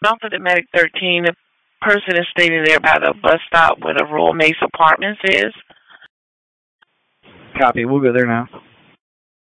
Norfolk and Medic 13, the person is standing there by the bus stop where the Royal Mesa Apartments is. Copy. We'll go there now.